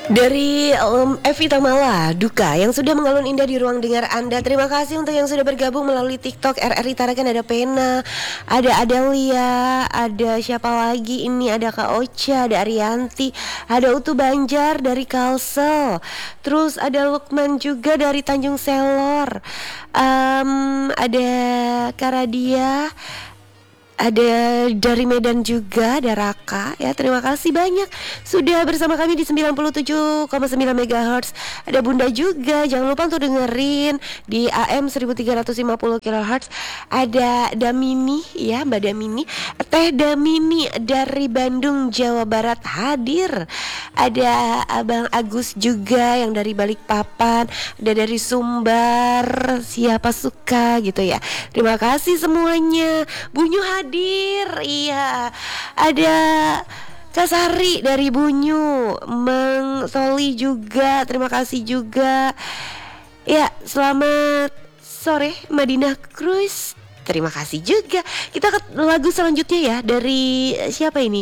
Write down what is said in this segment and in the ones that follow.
Dari Evi Tamala, Duka yang sudah mengalun indah di ruang dengar Anda. Terima kasih untuk yang sudah bergabung melalui TikTok RRI Tarakan. Ada Pena, ada Adelia, ada siapa lagi ini, ada Kak Ocha, ada Arianti, ada Utu Banjar dari Kalsel. Terus ada Lukman juga dari Tanjung Selor. Ada Karadia, ada dari Medan juga, ada Raka ya. Terima kasih banyak sudah bersama kami di 97,9 MHz. Ada Bunda juga, jangan lupa untuk dengerin di AM 1350 kHz. Ada Damini ya, Mbak Damini, Teh Damini dari Bandung, Jawa Barat hadir. Ada Abang Agus juga yang dari Balikpapan, ada dari Sumbar, siapa suka gitu ya. Terima kasih semuanya. Bunyu hadir, iya. Ada Kasari dari Bunyu, Mang Soli juga, terima kasih juga. Ya, selamat sore Madinah Cruz. Terima kasih juga. Kita ke lagu selanjutnya ya. Dari siapa ini?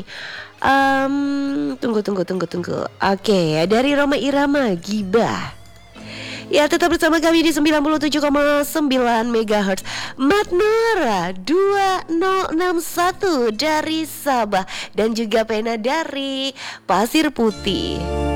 Tunggu. Oke, dari Roma Irama, Gibah. Ya, tetap bersama kami di 97,9 MHz. Matnura 2061 dari Sabah, dan juga Pena dari Pasir Putih.